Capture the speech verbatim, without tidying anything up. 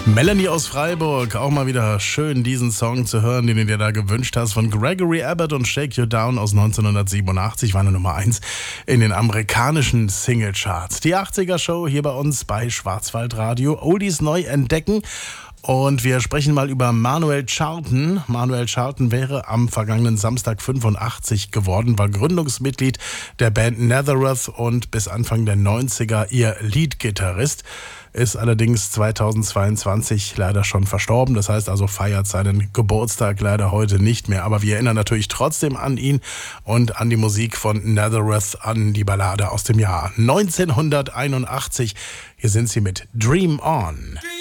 Melanie aus Freiburg, auch mal wieder schön diesen Song zu hören, den du dir da gewünscht hast, von Gregory Abbott und Shake You Down aus neunzehnhundertsiebenundachtzig, war eine Nummer eins in den amerikanischen Singlecharts. Die achtziger-Show hier bei uns bei Schwarzwaldradio, Oldies neu entdecken. Und wir sprechen mal über Manuel Charlton. Manuel Charlton wäre am vergangenen Samstag fünfundachtzig geworden, war Gründungsmitglied der Band Nazareth und bis Anfang der neunziger ihr Leadgitarrist. Ist allerdings zweitausendzweiundzwanzig leider schon verstorben. Das heißt also, feiert seinen Geburtstag leider heute nicht mehr. Aber wir erinnern natürlich trotzdem an ihn und an die Musik von Nazareth, an die Ballade aus dem Jahr neunzehnhunderteinundachtzig. Hier sind sie mit Dream On.